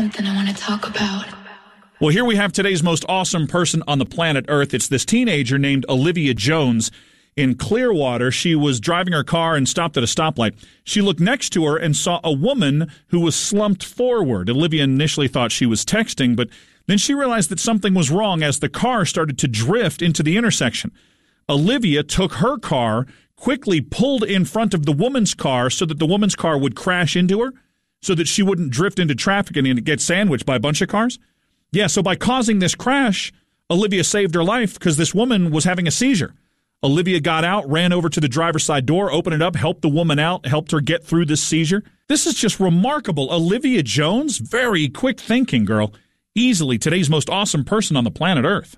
something I want to talk about. Well, here we have today's most awesome person on the planet Earth. It's this teenager named Olivia Jones in Clearwater. She was driving her car and stopped at a stoplight. She looked next to her and saw a woman who was slumped forward. Olivia initially thought she was texting, but then she realized that something was wrong as the car started to drift into the intersection. Olivia took her car, quickly pulled in front of the woman's car so that the woman's car would crash into her, so that she wouldn't drift into traffic and get sandwiched by a bunch of cars. Yeah, so by causing this crash, Olivia saved her life because this woman was having a seizure. Olivia got out, ran over to the driver's side door, opened it up, helped the woman out, helped her get through this seizure. This is just remarkable. Olivia Jones, very quick thinking, girl. Easily today's most awesome person on the planet Earth.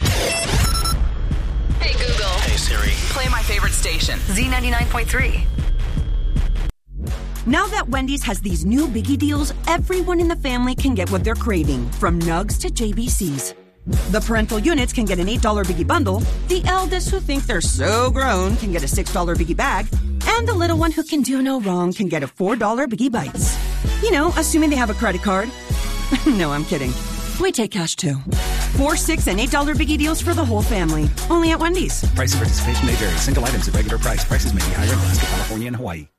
Hey, Google. Hey, Siri. Play my favorite station, Z99.3. Now that Wendy's has these new biggie deals, everyone in the family can get what they're craving, from Nugs to JBCs. The parental units can get an $8 biggie bundle, the eldest who think they're so grown can get a $6 biggie bag, and the little one who can do no wrong can get a $4 biggie bites. You know, assuming they have a credit card. No, I'm kidding. We take cash too. $4, $6, and $8 biggie deals for the whole family. Only at Wendy's. Price of participation may vary. Single items at regular price. Prices may be higher in Alaska, California, and Hawaii.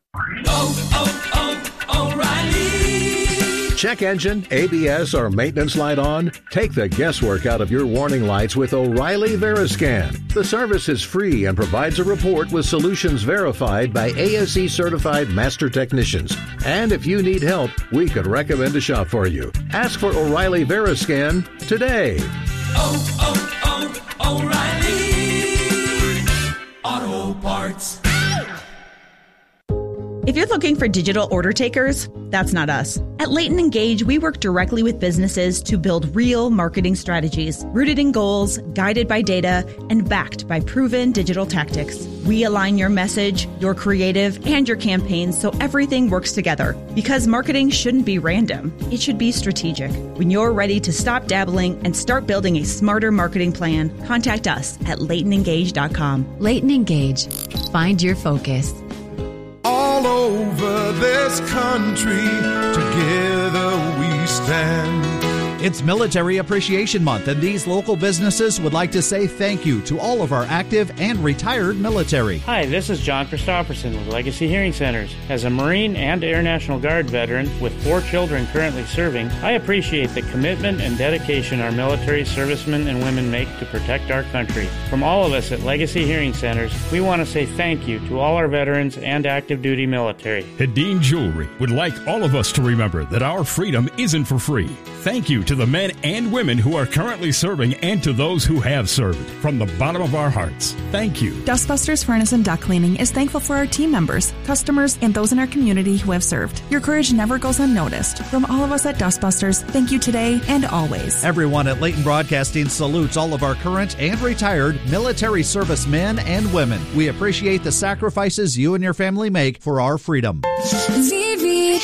O'Reilly. Check engine, ABS, or maintenance light on? Take the guesswork out of your warning lights with O'Reilly Veriscan. The service is free and provides a report with solutions verified by ASE certified master technicians. And if you need help, we could recommend a shop for you. Ask for O'Reilly Veriscan today. O'Reilly Auto Parts. If you're looking for digital order takers, that's not us. At Leighton Engage, we work directly with businesses to build real marketing strategies, rooted in goals, guided by data, and backed by proven digital tactics. We align your message, your creative, and your campaigns so everything works together. Because marketing shouldn't be random. It should be strategic. When you're ready to stop dabbling and start building a smarter marketing plan, contact us at LeightonEngage.com. Leighton Engage. Find your focus. All over this country, together we stand. It's Military Appreciation Month, and these local businesses would like to say thank you to all of our active and retired military. Hi, this is John Christopherson with Legacy Hearing Centers. As a Marine and Air National Guard veteran with 4 children currently serving, I appreciate the commitment and dedication our military servicemen and women make to protect our country. From all of us at Legacy Hearing Centers, we want to say thank you to all our veterans and active duty military. Hedin Jewelry would like all of us to remember that our freedom isn't for free. Thank you to the men and women who are currently serving and to those who have served. From the bottom of our hearts, thank you. Dustbusters Furnace and Duct Cleaning is thankful for our team members, customers, and those in our community who have served. Your courage never goes unnoticed. From all of us at Dustbusters, thank you today and always. Everyone at Leighton Broadcasting salutes all of our current and retired military service men and women. We appreciate the sacrifices you and your family make for our freedom. Vivi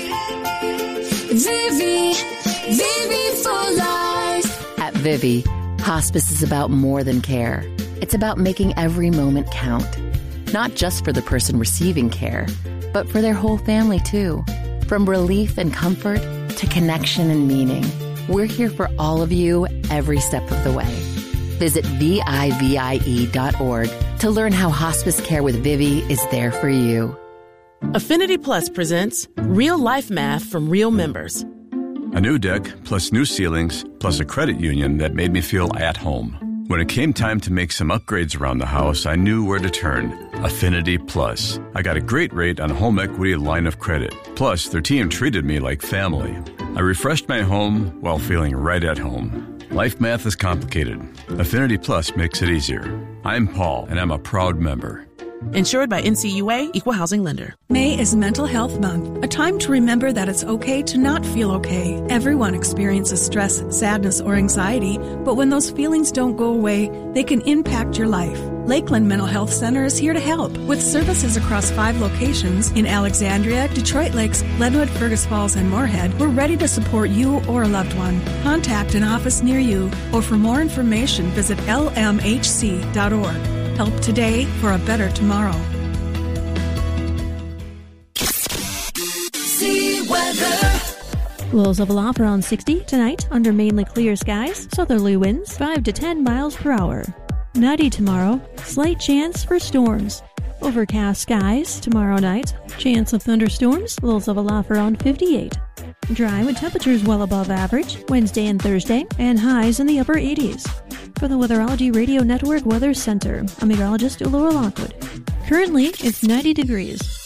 for life. At Vivi, hospice is about more than care. It's about making every moment count. Not just for the person receiving care, but for their whole family too. From relief and comfort to connection and meaning. We're here for all of you every step of the way. Visit VIVIE.org to learn how hospice care with Vivi is there for you. Affinity Plus presents Real Life Math from Real Members. A new deck, plus new ceilings, plus a credit union that made me feel at home. When it came time to make some upgrades around the house, I knew where to turn. Affinity Plus. I got a great rate on a home equity line of credit. Plus, their team treated me like family. I refreshed my home while feeling right at home. Life math is complicated. Affinity Plus makes it easier. I'm Paul, and I'm a proud member. Insured by NCUA, Equal Housing Lender. May is Mental Health Month, a time to remember that it's okay to not feel okay. Everyone experiences stress, sadness, or anxiety, but when those feelings don't go away, they can impact your life. Lakeland Mental Health Center is here to help. With services across 5 locations in Alexandria, Detroit Lakes, Glenwood, Fergus Falls, and Moorhead, we're ready to support you or a loved one. Contact an office near you, or for more information, visit lmhc.org. Help today for a better tomorrow. See weather. Lows of aloft around 60 tonight under mainly clear skies. Southerly winds 5 to 10 miles per hour. 90 tomorrow. Slight chance for storms. Overcast skies tomorrow night. Chance of thunderstorms. Lows of aloft around 58. Dry with temperatures well above average Wednesday and Thursday, and highs in the upper 80s. For the Weatherology Radio Network Weather Center, I'm meteorologist Laura Lockwood. Currently, it's 90 degrees.